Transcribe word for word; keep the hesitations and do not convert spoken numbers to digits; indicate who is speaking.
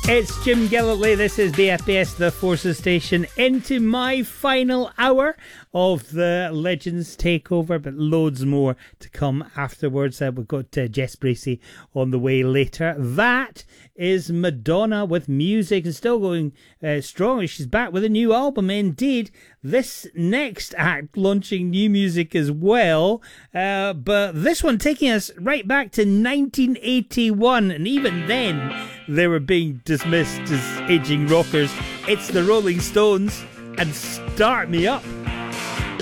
Speaker 1: It's Jim Gillitley. This is B F B S, the Forces Station, into my final hour of the Legends Takeover, but loads more to come afterwards. Uh, we've got uh, Jess Bracey on the way later. That is Madonna with music and still going uh, strong. She's back with a new album. Indeed, this next act launching new music as well, uh, but this one taking us right back to nineteen eighty-one, and even then they were being dismissed as aging rockers. It's the Rolling Stones and Start Me Up.